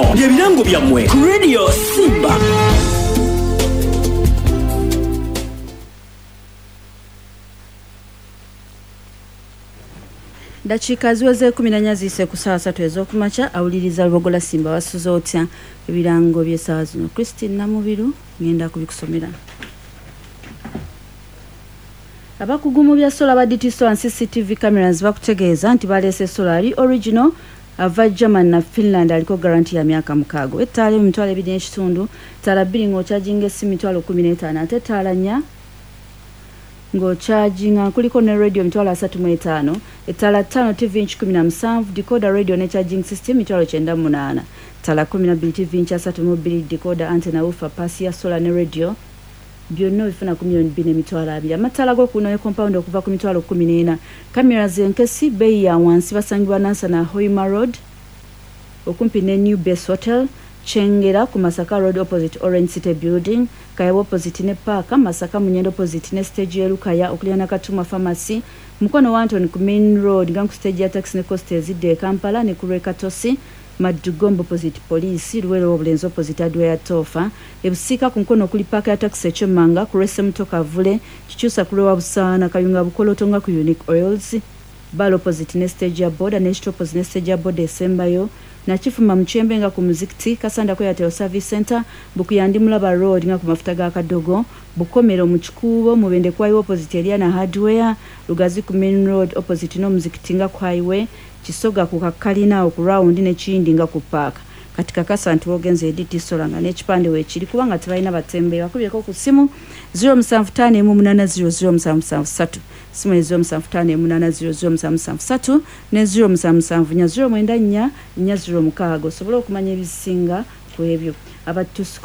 byebirango byammwe ku Radio Simba. Dakika ziweze 14 zise ku saa 3 ez'okumakya awuliriza Lubogola Simba wasuza otya ebirango by'essaawa zino. Christine Namubiru ngenda kubikusomera. Abakugumu bya solar ba DTSO and CCTV cameras bakutegeeza nti baleese solari original ava German na Finland aliko guarantee ya myaka 6. Ettaala emitwalo 2.5 ttaala 2 ng'okyajinga essimu emitwalo 15 ate ettaala 4 ng'okyajinga kuliko ne radio emitwalo 35 ettaala 5 TV inch 17 decoder radio ne charging system emitwalo 98 ttaala 12 TV inch 32 decoder antenna woofer pasi ya solar ne radio byonna bifuna ku milioni 2.2. Amataala go kuno ne compound okuva ku mitwalo 14. Cameras enkesi bei ya wansi basangibwa Nansa na Hoima Road okumpi ne New Base Hotel, Chengera ku Masaka Road opposite Orange City Building, Kaya opposite ne Park, Masaka Munyendo opposite ne stage ya Lukaya okulyana Katuma Pharmacy, Mukono Wanton ku Main Road ganku stage ya taxi ne coast ezidde Kampala ne ku Rekatosi, Madugombo opposite police, Luwero Obulenzi opposite Adwaya Tofa, Ebusika ku Nkono kuli park ya taxi ekyemmanga ku Rese Mutoka Vule, Kikyusa ku Lwa Busana Kayunga Bukolotonga ku Unique Oils, Balo opposite ne stage ya Border ne Stop opposite ne stage ya Border Esembayo, na Chifuma Mchembe nga ku Muzikiti, Kasanda ko Airtel Service Center, Bukuyandi Mulaba Road nga ku mafuta ga Kadogo, Bukomero mu Kikubo, Mubende kwa opposite Eliana Hardware, Lugazi ku Main Road opposite no Muzikiti nga ku highway, Kisoga ku Kakalina oku round ne Kindi nga ku park. Katika Kasantu ogenze editi solanga n'ekipande wekiri kubanga tebalina batembe bakubyeko ku simu 0758000773 simu 0758000773 ne 07740940 osobola okumanya ebisinga ku ebyo abatusi